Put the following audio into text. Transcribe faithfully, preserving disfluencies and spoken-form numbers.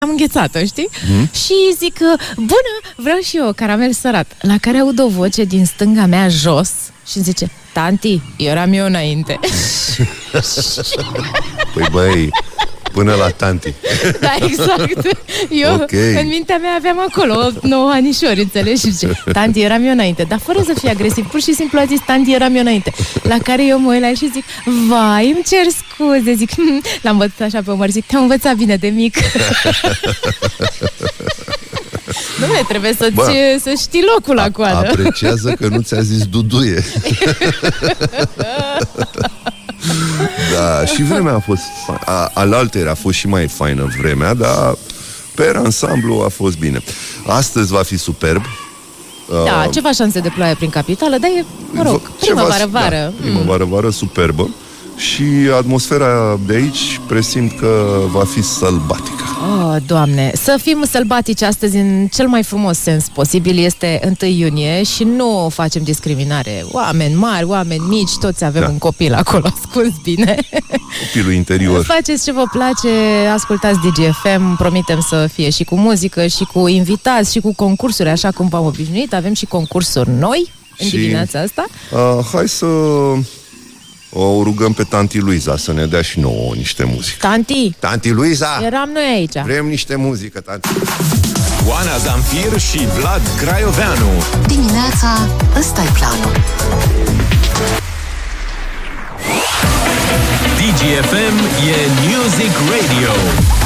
am înghețat-o, știi? Mm. Și zic, bună, vreau și eu caramel sărat. La care aud o voce din stânga mea jos și îmi zice, tanti, eram eu înainte. Păi băi, până la tanti. Da, exact. Eu, okay. În mintea mea aveam acolo nouă anișori, înțelegi? Și zice, tanti, eram eu înainte. Dar fără să fie agresiv, pur și simplu a zis, tanti, eram eu înainte. La care eu mă uit la el și zic, vai, îmi cer scuze. Zic, l-am văzut așa pe umăr, zic, te-am învățat bine de mic. Dom'le, trebuie să-ți, Bă, să știi locul la coadă. Apreciază că nu ți-a zis duduie. Da, și vremea a fost a, alaltăieri a fost și mai faină vremea, dar pe ansamblu a fost bine. Astăzi va fi superb. Da, uh, ceva șanse de ploaie prin capitală, dar e, mă rog, primăvară-vară. Da, primăvară-vară superbă. Și atmosfera de aici presimt că va fi sălbatică. Oh, Doamne, să fim sălbatici astăzi în cel mai frumos sens posibil. Este întâi iunie și nu facem discriminare. Oameni mari, oameni mici, toți avem da. un copil acolo ascuns bine. Copilul interior. Faceți ce vă place, ascultați D G F M, promitem să fie și cu muzică, și cu invitați, și cu concursuri, așa cum v-am obișnuit. Avem și concursuri noi în și, dimineața asta. Uh, hai să... O rugăm pe tanti Luiza să ne dea și nouă niște muzică. Tanti! Tanti Luiza! Eram noi aici. Vrem niște muzică, tanti. Oana Zamfir și Vlad Craioveanu. Dimineața, ăsta-i planul. D G F M e Music Radio.